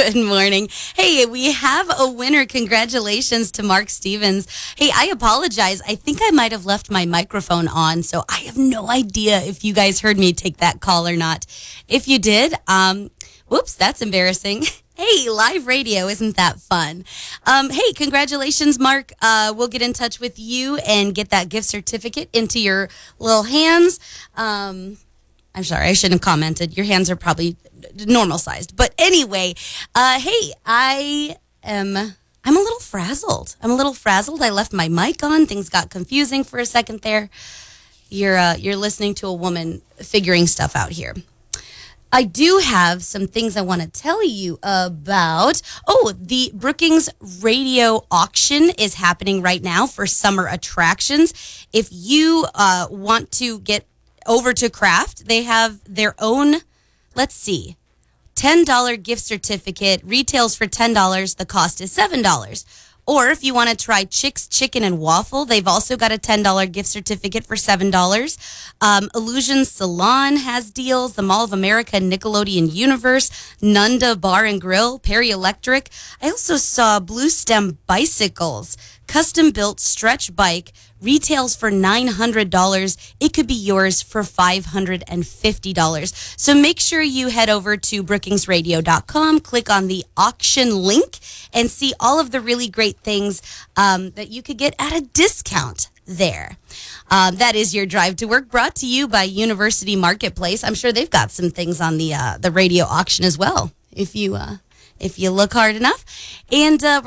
Good morning. Hey, we have a winner. Congratulations to Mark Stevens. Hey, I apologize. I think I might have left my microphone on, so I have no idea if you guys heard me take that call or not. If you did, whoops, that's embarrassing. Hey, live radio, isn't that fun? Hey, congratulations, Mark. We'll get in touch with you and get that gift certificate into your little hands. I'm sorry, I shouldn't have commented. Your hands are probably normal sized. But anyway, hey, I'm a little frazzled. I left my mic on. Things got confusing for a second there. You're listening to a woman figuring stuff out here. I do have some things I want to tell you about. Oh, the Brookings Radio Auction is happening right now for summer attractions. If you want to get over to Craft, they have their own, let's see, $10 gift certificate. Retails for $10. The cost is $7. Or if you want to try Chick's Chicken and Waffle, they've also got a $10 gift certificate for $7. Illusion Salon has deals. The Mall of America, Nickelodeon Universe, Nunda Bar and Grill, Perry Electric. I also saw Blue Stem Bicycles, custom-built stretch bike, retails for $900. It could be yours for $550. So make sure you head over to brookingsradio.com, click on the auction link, and see all of the really great things that you could get at a discount there. That is your drive to work, brought to you by University Marketplace. I'm sure they've got some things on the radio auction as well, if you look hard enough. And